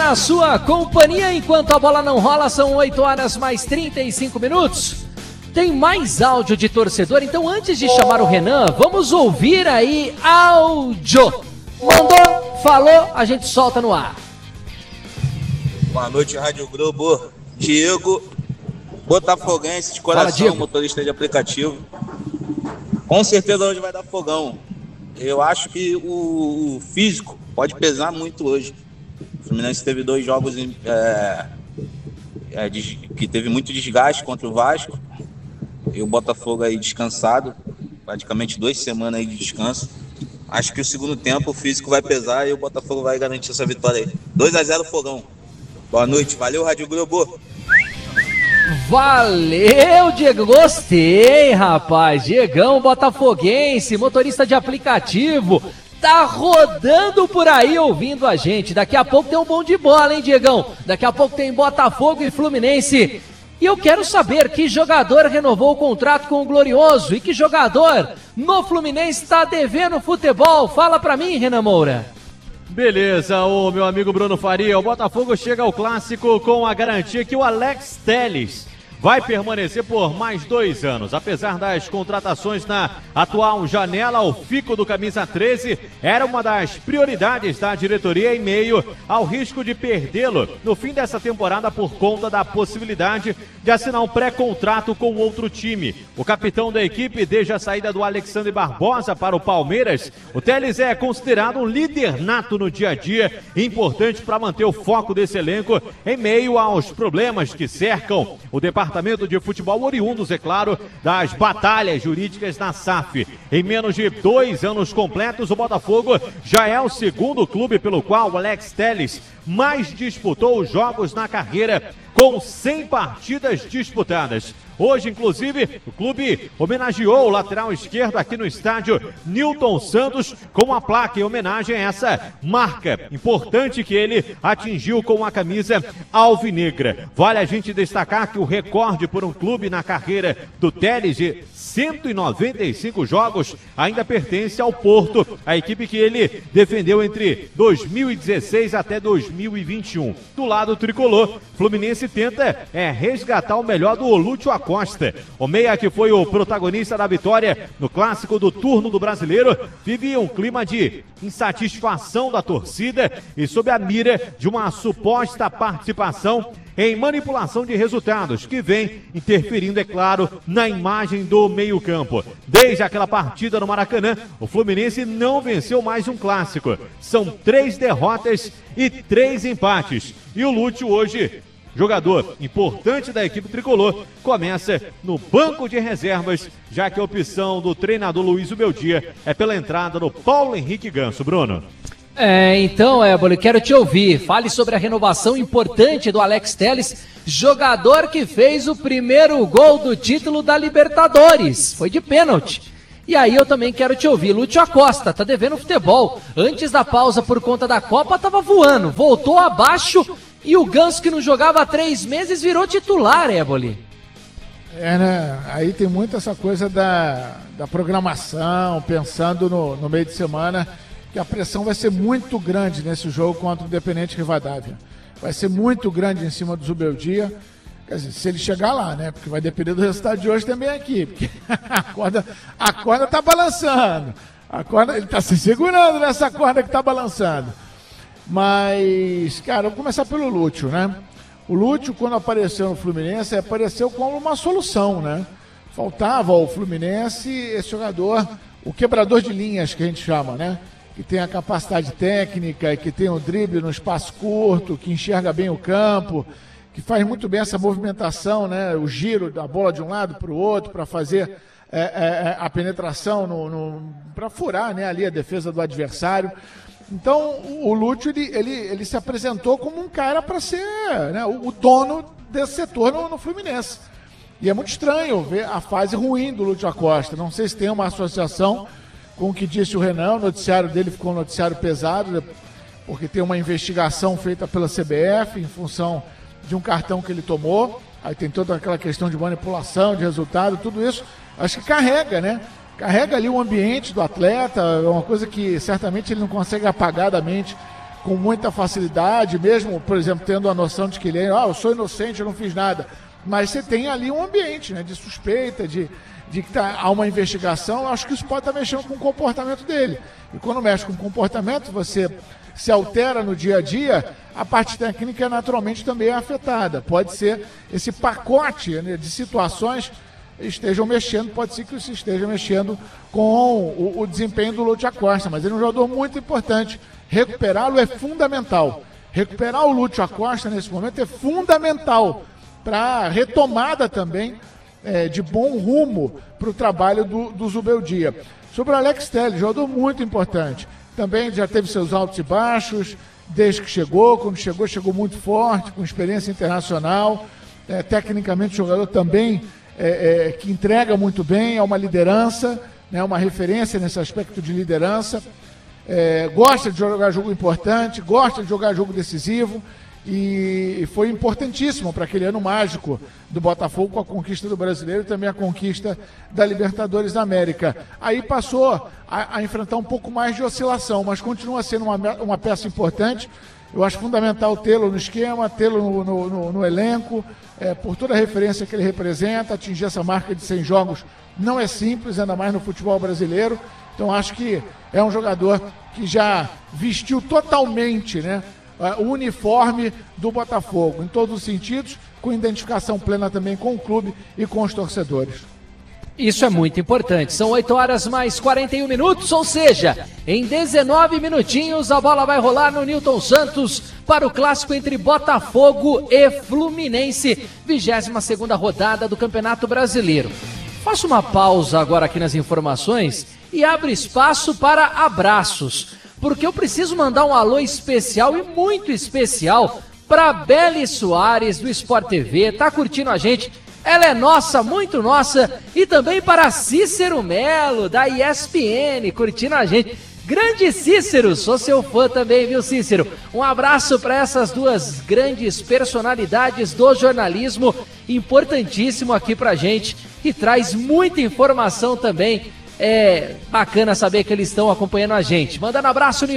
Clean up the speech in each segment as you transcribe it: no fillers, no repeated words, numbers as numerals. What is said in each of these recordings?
na sua companhia enquanto a bola não rola, são 8 horas mais 35 minutos. Tem mais áudio de torcedor, então antes de chamar o Renan, vamos ouvir aí áudio. Mandou, falou, a gente solta no ar. Boa noite, Rádio Globo. Diego, botafoguense de coração, motorista de aplicativo. Com certeza hoje vai dar fogão. Eu acho que o físico pode pesar muito hoje. O Fluminense teve 2 jogos que teve muito desgaste contra o Vasco. E o Botafogo aí descansado, praticamente 2 semanas aí de descanso. Acho que o segundo tempo o físico vai pesar e o Botafogo vai garantir essa vitória aí. 2-0 fogão. Boa noite, valeu Rádio Globo. Valeu, Diego, gostei, rapaz. Diegão, botafoguense, motorista de aplicativo, tá rodando por aí ouvindo a gente. Daqui a pouco tem um bom de bola, hein, Diegão? Daqui a pouco tem Botafogo e Fluminense. E eu quero saber que jogador renovou o contrato com o Glorioso e que jogador no Fluminense está devendo futebol. Fala pra mim, Renan Moura. Beleza, o meu amigo Bruno Faria, o Botafogo chega ao clássico com a garantia que o Alex Telles vai permanecer por mais 2 anos. Apesar das contratações na atual janela, o fico do camisa 13 era uma das prioridades da diretoria em meio ao risco de perdê-lo no fim dessa temporada por conta da possibilidade de assinar um pré-contrato com outro time. O capitão da equipe, desde a saída do Alexandre Barbosa para o Palmeiras, o Telles é considerado um líder nato no dia a dia, importante para manter o foco desse elenco em meio aos problemas que cercam o departamento de futebol oriundos, é claro, das batalhas jurídicas na SAF. Em menos de 2 anos completos, o Botafogo já é o segundo clube pelo qual o Alex Telles mais disputou os jogos na carreira, com 100 partidas disputadas. Hoje, inclusive, o clube homenageou o lateral esquerdo aqui no estádio Nilton Santos com uma placa em homenagem a essa marca importante que ele atingiu com a camisa alvinegra. Vale a gente destacar que o recorde por um clube na carreira do Telles de 195 jogos ainda pertence ao Porto, a equipe que ele defendeu entre 2016 até 2021. Do lado tricolor, Fluminense tenta resgatar o melhor do Lúcio Acosta. O meia, que foi o protagonista da vitória no clássico do turno do Brasileiro, vive um clima de insatisfação da torcida e sob a mira de uma suposta participação em manipulação de resultados, que vem interferindo, é claro, na imagem do meio-campo. Desde aquela partida no Maracanã, o Fluminense não venceu mais um clássico. São 3 derrotas e 3 empates. E o Lúcio hoje, jogador importante da equipe tricolor, começa no banco de reservas, já que a opção do treinador Luiz Beldia é pela entrada do Paulo Henrique Ganso. Bruno. Então, Éboli, quero te ouvir. Fale sobre a renovação importante do Alex Telles, jogador que fez o primeiro gol do título da Libertadores. Foi de pênalti. E aí eu também quero te ouvir. Lúcio Acosta tá devendo futebol. Antes da pausa por conta da Copa tava voando, voltou abaixo e o Ganso, que não jogava há 3 meses, virou titular, Éboli. Né? Aí tem muito essa coisa da programação, pensando no meio de semana, que a pressão vai ser muito grande nesse jogo contra o Independente Rivadavia. Vai ser muito grande em cima do Zubeldia. Quer dizer, se ele chegar lá, né? Porque vai depender do resultado de hoje também aqui. Porque a corda tá balançando. Ele tá se segurando nessa corda que tá balançando. Mas, cara, vamos começar pelo Lúcio, né? O Lúcio, quando apareceu no Fluminense, apareceu como uma solução, né? Faltava ao Fluminense esse jogador, o quebrador de linhas que a gente chama, né? Que tem a capacidade técnica, que tem o drible no espaço curto, que enxerga bem o campo, que faz muito bem essa movimentação, né? O giro da bola de um lado para o outro, para fazer a penetração, para furar, né, ali a defesa do adversário. Então, o Lúcio, ele se apresentou como um cara para ser, né, o dono desse setor no Fluminense. E é muito estranho ver a fase ruim do Lúcio Acosta. Não sei se tem uma associação com o que disse o Renan. O noticiário dele ficou um noticiário pesado, porque tem uma investigação feita pela CBF em função de um cartão que ele tomou. Aí tem toda aquela questão de manipulação, de resultado, tudo isso. Acho que carrega, né? Carrega ali o ambiente do atleta, é uma coisa que certamente ele não consegue apagar da mente com muita facilidade, mesmo, por exemplo, tendo a noção de que ele eu sou inocente, eu não fiz nada. Mas você tem ali um ambiente, né, de suspeita, de que há uma investigação. Eu acho que isso pode estar mexendo com o comportamento dele. E quando mexe com o comportamento, você se altera no dia a dia, a parte técnica naturalmente também é afetada. Pode ser esse pacote, né, de situações estejam mexendo, pode ser que isso esteja mexendo com o desempenho do Lúcio Acosta, mas ele é um jogador muito importante. Recuperá-lo é fundamental. Recuperar o Lúcio Acosta nesse momento é fundamental para a retomada também de bom rumo para o trabalho do Zubeldia. Sobre o Alex Telles, jogador muito importante. Também já teve seus altos e baixos, desde que chegou. Quando chegou muito forte, com experiência internacional. Tecnicamente, jogador também que entrega muito bem, é uma liderança, né, uma referência nesse aspecto de liderança. Gosta de jogar jogo importante, gosta de jogar jogo decisivo. E foi importantíssimo para aquele ano mágico do Botafogo, com a conquista do Brasileiro e também a conquista da Libertadores da América. Aí passou a enfrentar um pouco mais de oscilação, mas continua sendo uma peça importante. Eu acho fundamental tê-lo no esquema, tê-lo no elenco, por toda a referência que ele representa. Atingir essa marca de 100 jogos não é simples, ainda mais no futebol brasileiro. Então acho que é um jogador que já vestiu totalmente, né, o uniforme do Botafogo, em todos os sentidos, com identificação plena também com o clube e com os torcedores. Isso é muito importante. São 8 horas mais 41 minutos, ou seja, em 19 minutinhos a bola vai rolar no Newton Santos para o clássico entre Botafogo e Fluminense, 22ª rodada do Campeonato Brasileiro. Faço uma pausa agora aqui nas informações e abro espaço para abraços, porque eu preciso mandar um alô especial e muito especial para Beli Soares do Sport TV, tá curtindo a gente, ela é nossa, muito nossa, e também para Cícero Melo da ESPN, curtindo a gente. Grande Cícero, sou seu fã também, viu, Cícero? Um abraço para essas duas grandes personalidades do jornalismo, importantíssimo aqui pra gente, que traz muita informação também. É bacana saber que eles estão acompanhando a gente. Mandando abraço no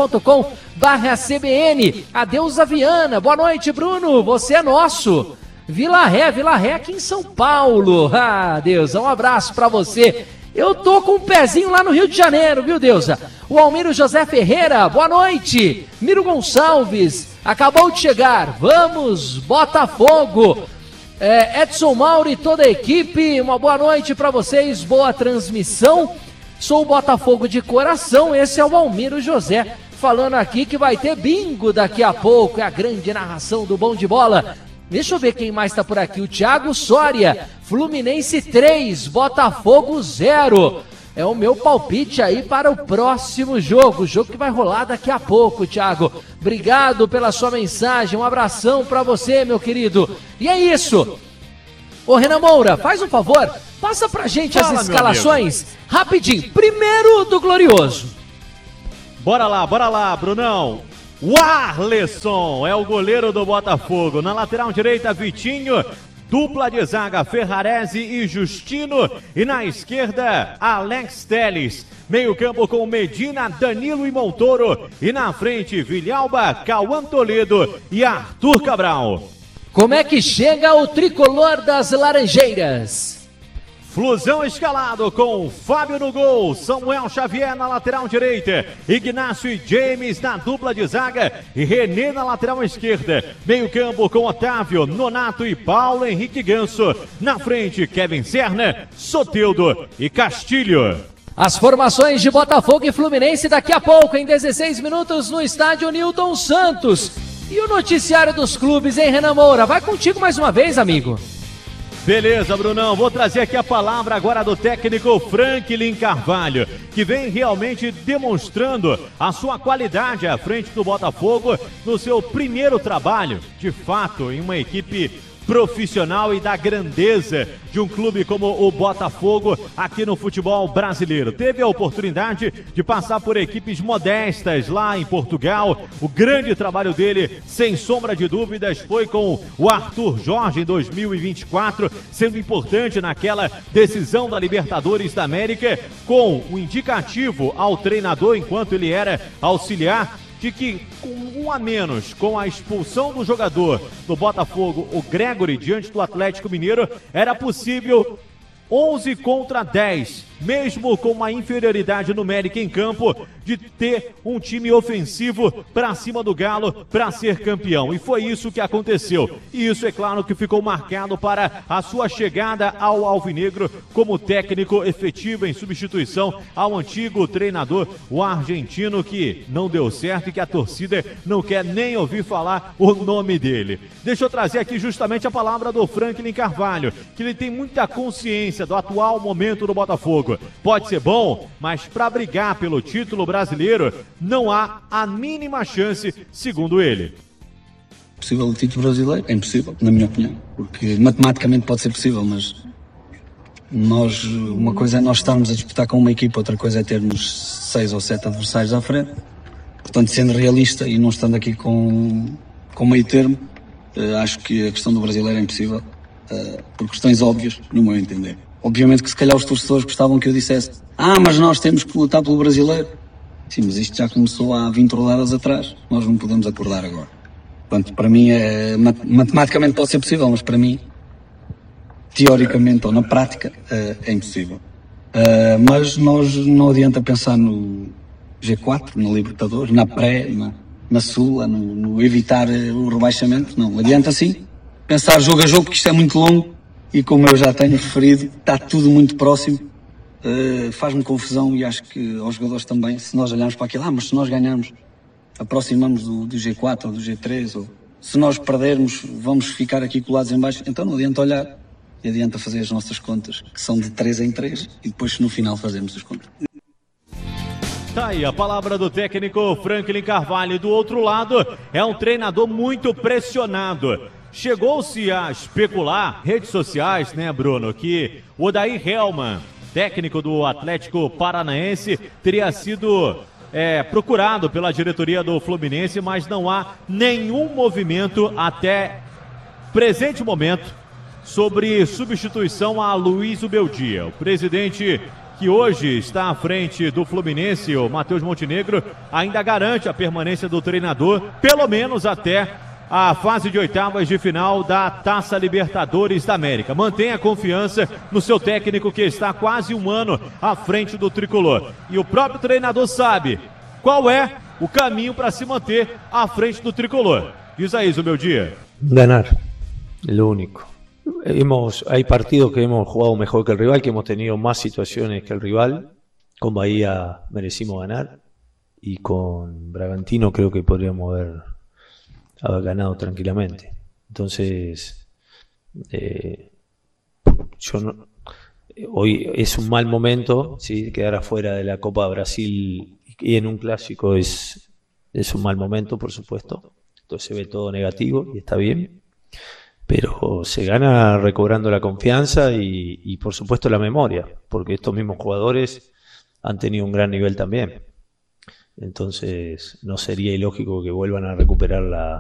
youtube.com/CBN. Adeus, Viana. Boa noite, Bruno. Você é nosso. Vila Ré aqui em São Paulo. Ah, Deusa, um abraço pra você. Eu tô com um pezinho lá no Rio de Janeiro, viu, Deusa? O Almiro José Ferreira, boa noite. Miro Gonçalves, acabou de chegar. Vamos, Botafogo. Edson Mauro e toda a equipe, uma boa noite para vocês, boa transmissão. Sou o Botafogo de coração, esse é o Almiro José, falando aqui que vai ter bingo daqui a pouco, é a grande narração do Bom de Bola. Deixa eu ver quem mais tá por aqui, o Thiago Soria, Fluminense 3, Botafogo 0. É o meu palpite aí para o próximo jogo, o jogo que vai rolar daqui a pouco, Thiago. Obrigado pela sua mensagem, um abração para você, meu querido. E é isso. Ô Renan Moura, faz um favor, passa pra gente as escalações rapidinho. Primeiro do Glorioso. Bora lá, Brunão. O Arleson é o goleiro do Botafogo. Na lateral direita, Vitinho. Dupla de zaga, Ferrarese e Justino. E na esquerda, Alex Telles. Meio campo com Medina, Danilo e Montoro. E na frente, Villalba, Cauã Toledo e Arthur Cabral. Como é que chega o tricolor das Laranjeiras? Flusão escalado com Fábio no gol, Samuel Xavier na lateral direita, Ignacio e James na dupla de zaga e René na lateral esquerda. Meio campo com Otávio, Nonato e Paulo Henrique Ganso. Na frente, Kevin Serna, Soteldo e Castilho. As formações de Botafogo e Fluminense daqui a pouco, em 16 minutos, no estádio Newton Santos. E o noticiário dos clubes, hein, Renan Moura? Vai contigo mais uma vez, amigo. Beleza, Brunão, vou trazer aqui a palavra agora do técnico Franklin Carvalho, que vem realmente demonstrando a sua qualidade à frente do Botafogo no seu primeiro trabalho, de fato, em uma equipe profissional e da grandeza de um clube como o Botafogo aqui no futebol brasileiro. Teve a oportunidade de passar por equipes modestas lá em Portugal. O grande trabalho dele, sem sombra de dúvidas, foi com o Arthur Jorge em 2024, sendo importante naquela decisão da Libertadores da América, com o indicativo ao treinador enquanto ele era auxiliar, de que com um a menos com a expulsão do jogador do Botafogo, o Gregory, diante do Atlético Mineiro, era possível 11 contra 10, mesmo com uma inferioridade numérica em campo, de ter um time ofensivo para cima do Galo para ser campeão. E foi isso que aconteceu. E isso, é claro, que ficou marcado para a sua chegada ao Alvinegro como técnico efetivo em substituição ao antigo treinador, o argentino, que não deu certo e que a torcida não quer nem ouvir falar o nome dele. Deixa eu trazer aqui justamente a palavra do Franklin Carvalho, que ele tem muita consciência do atual momento do Botafogo. Pode ser bom, mas para brigar pelo título brasileiro não há a mínima chance, segundo ele. Possível o título brasileiro? É impossível, na minha opinião, porque matematicamente pode ser possível, mas uma coisa é nós estarmos a disputar com uma equipa, outra coisa é termos 6 ou 7 adversários à frente. Portanto, sendo realista e não estando aqui com meio termo, acho que a questão do brasileiro é impossível, por questões óbvias, no meu entender. Obviamente que se calhar os torcedores gostavam que eu dissesse: mas nós temos que lutar pelo brasileiro. Sim, mas isto já começou há 20 rodadas atrás, nós não podemos acordar agora. Portanto, para mim, matematicamente pode ser possível, mas para mim, teoricamente ou na prática, é impossível. Mas nós não adianta pensar no G4, na Libertadores, na Pré, na Sula, no evitar o rebaixamento. Não, adianta sim pensar jogo a jogo, porque isto é muito longo e, como eu já tenho referido, está tudo muito próximo. Faz-me confusão e acho que aos jogadores também, se nós olharmos para aquilo, mas se nós ganharmos, aproximamos do G4 ou do G3, ou se nós perdermos, vamos ficar aqui colados em baixo. Então não adianta olhar, e adianta fazer as nossas contas, que são de 3 em 3, e depois no final fazemos as contas. Tá aí a palavra do técnico Franklin Carvalho. Do outro lado, é um treinador muito pressionado. Chegou-se a especular, redes sociais, né, Bruno, que o Odair Hellmann, técnico do Atlético Paranaense, teria sido procurado pela diretoria do Fluminense, mas não há nenhum movimento até presente momento sobre substituição a Luiz Ubeldia. O presidente, que hoje está à frente do Fluminense, o Matheus Montenegro, ainda garante a permanência do treinador, pelo menos até a fase de oitavas de final da Taça Libertadores da América. Mantém a confiança no seu técnico, que está há quase um ano à frente do tricolor. E o próprio treinador sabe qual é o caminho para se manter à frente do tricolor. Diz aí, Ubeldia. Ganar, é o único. Hay partidos que hemos jugado mejor que el rival, que hemos tenido más situaciones que el rival. Con Bahía merecimos ganar y con Bragantino creo que podríamos haber ganado tranquilamente. Entonces, hoy es un mal momento, ¿sí? Quedar afuera de la Copa de Brasil y en un clásico es un mal momento, por supuesto. Entonces se ve todo negativo y está bien. Pero se gana recobrando la confianza y por supuesto la memoria, porque estos mismos jugadores han tenido un gran nivel también. Entonces no sería ilógico que vuelvan a recuperar